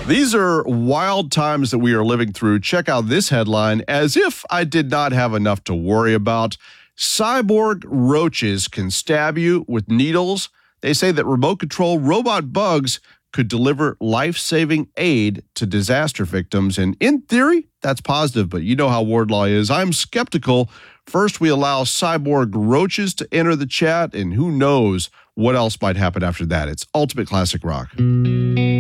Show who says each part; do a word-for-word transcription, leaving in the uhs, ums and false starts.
Speaker 1: These are wild times that we are living through. Check out this headline. As if I did not have enough to worry about, cyborg roaches can stab you with needles. They say that remote control robot bugs could deliver life-saving aid to disaster victims. And in theory, that's positive, but you know how Wardlaw is. I'm skeptical. First, we allow cyborg roaches to enter the chat, and who knows what else might happen after that. It's Ultimate Classic Rock.